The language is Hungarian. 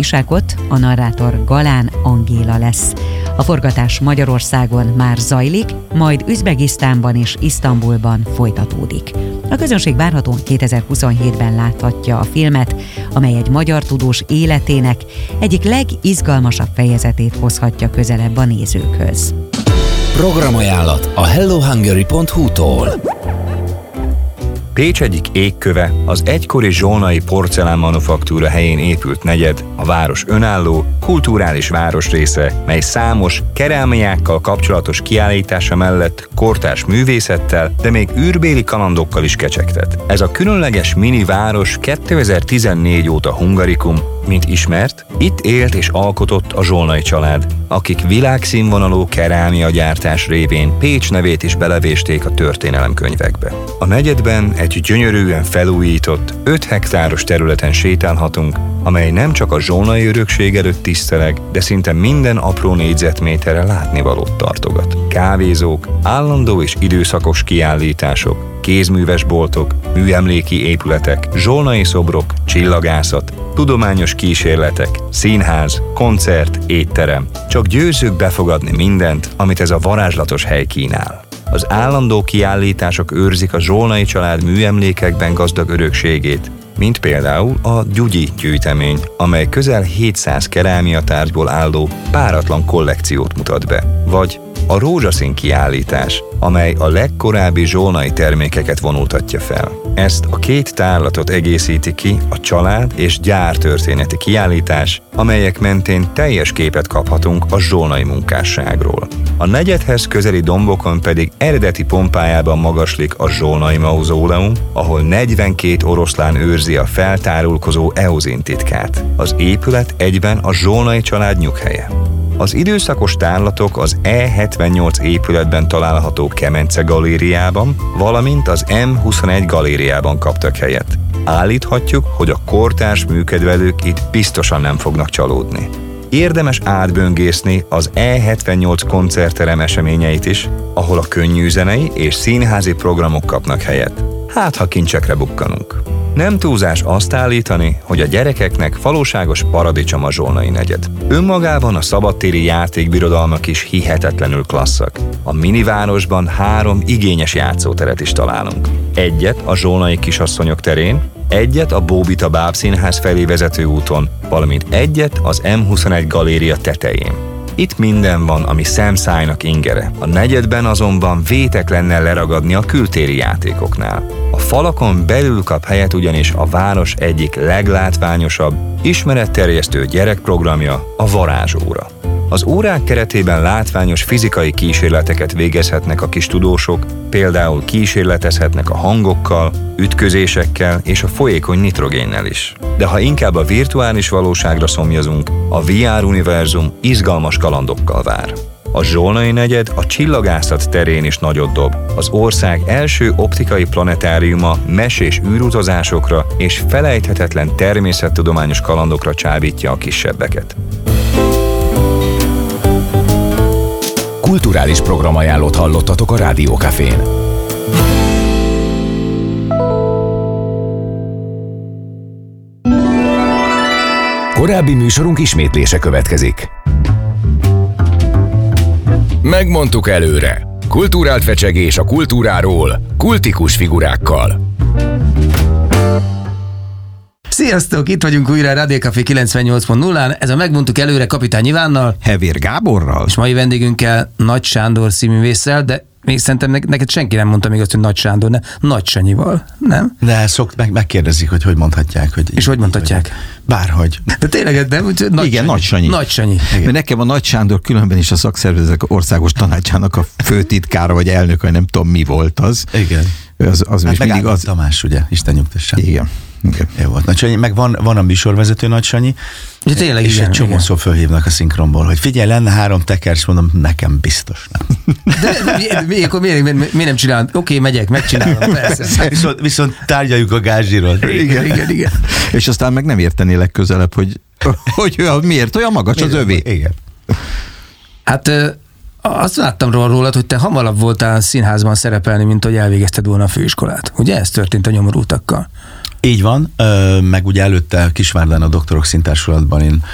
Isákot, a narrátor Galán Angéla lesz. A forgatás Magyarországon már zajlik, majd Üzbegisztánban és Isztambulban folytatódik. A közönség várhatóan 2027-ben láthatja a filmet, amely egy magyar tudós életének egyik legizgalmasabb fejezetét hozhatja közelebb a nézőkhöz. Programajánlat a hellohungary.hu-tól. Pécs egyik égköve, az egykori zsolnai porcelánmanufaktúra helyén épült negyed, a város önálló, kulturális városrésze, mely számos kerámiákkal kapcsolatos kiállítása mellett kortárs művészettel, de még űrbéli kalandokkal is kecsegtet. Ez a különleges mini város 2014 óta hungarikum, mint ismert, itt élt és alkotott a zsolnai család, akik világszínvonalú kerámiagyártás révén Pécs nevét is belevésték a történelemkönyvekbe. A negyedben egy gyönyörűen felújított, 5 hektáros területen sétálhatunk, amely nem csak a zsolnai örökség előtt tiszteleg, de szinte minden apró négyzetméterre látnivalót tartogat. Kávézók, állandó és időszakos kiállítások, kézműves boltok, műemléki épületek, zsolnai szobrok, csillagászat, tudományos kísérletek, színház, koncert, étterem. Csak győzzük befogadni mindent, amit ez a varázslatos hely kínál. Az állandó kiállítások őrzik a zsolnai család műemlékekben gazdag örökségét, mint például a Gyugyi gyűjtemény, amely közel 700 kerámiatárgyból álló páratlan kollekciót mutat be, vagy a rózsaszín kiállítás, amely a legkorábbi zsolnai termékeket vonultatja fel. Ezt a 2 tárlatot egészíti ki a család és gyártörténeti kiállítás, amelyek mentén teljes képet kaphatunk a zsolnai munkásságról. A negyedhez közeli dombokon pedig eredeti pompájában magaslik a zsolnai mauzóleum, ahol 42 oroszlán őrzi a feltárulkozó Eozin titkát. Az épület egyben a zsolnai család nyughelye. Az időszakos tárlatok az E78 épületben található Kemence galériában, valamint az M21 galériában kaptak helyet. Állíthatjuk, hogy a kortárs műkedvelők itt biztosan nem fognak csalódni. Érdemes átböngészni az E78 koncertterem eseményeit is, ahol a könnyűzenei és színházi programok kapnak helyet. Hát, ha kincsekre bukkanunk. Nem túlzás azt állítani, hogy a gyerekeknek valóságos paradicsom a zsolnai negyed. Önmagában a szabadtéri játékbirodalmak is hihetetlenül klasszak. A minivárosban 3 igényes játszóteret is találunk. Egyet a zsolnai kisasszonyok terén, egyet a Bóbita bábszínház felé vezető úton, valamint egyet az M21 galéria tetején. Itt minden van, ami szemszájnak ingere. A negyedben azonban vétek lenne leragadni a kültéri játékoknál. A falakon belül kap helyet ugyanis a város egyik leglátványosabb, ismeretterjesztő gyerekprogramja, a varázsóra. Az órák keretében látványos fizikai kísérleteket végezhetnek a kis tudósok, például kísérletezhetnek a hangokkal, ütközésekkel és a folyékony nitrogénnel is. De ha inkább a virtuális valóságra szomjazunk, a VR univerzum izgalmas kalandokkal vár. A zsolnai negyed a csillagászat terén is nagyot dob. Az ország első optikai planetáriuma mesés űrutazásokra és felejthetetlen természettudományos kalandokra csábítja a kisebbeket. Kulturális programajánlót hallottatok a Rádió Cafén. Korábbi műsorunk ismétlése következik. Megmondtuk előre. Kulturált fecsegés a kultúráról, kultikus figurákkal. Sziasztok! Itt vagyunk újra a Rádió Café 98.0-án. Ez a Megmondtuk előre Kapitány Ivánnal, Hevér Gáborral, és mai vendégünkkel Nagy Sándor színművésszel, de még szerintem neked senki nem mondta még azt, hogy Nagy Sándor, ne? Nagy Sanyival, nem? De megkérdezik, hogy mondhatják. És hogy mondhatják? Bárhogy. De tényleg, nem? Igen, Nagy Sanyi. Nagy Sanyi. Mert nekem a Nagy Sándor különben is a szakszervezetek országos tanácsának a főtitkára, vagy elnök, vagy nem tudom mi volt az. Igen. Az hát mindig az... Tamás, ugye? Isten nyugtassam. Igen. Jó volt. Nagy Sanyi, meg van a műsorvezető Nagy Sanyi, de tényleg, és igen, egy csomószor fölhívnak a szinkronból, hogy figyelj, lenne 3 teker, és mondom, nekem biztos nem. De akkor miért nem csinálom? Oké, megyek, megcsinálom, persze. Viszont tárgyaljuk a gázsiról. Igen. És aztán meg nem értenél közelebb, hogy miért olyan magas az övé. Igen. Hát azt láttam rólad, hogy te hamarabb voltál színházban szerepelni, mint hogy elvégezted volna a főiskolát. Ugye ez történt a Nyomorultakkal? Így van, meg ugye előtte Kisvárdán a Doktorok Színtársulatban én